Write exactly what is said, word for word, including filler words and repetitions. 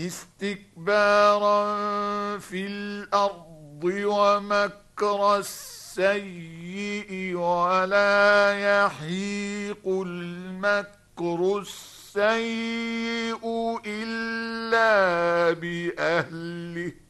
استكبارا في الأرض ومكر السيء ولا يحيق المكر السيء إلا بأهله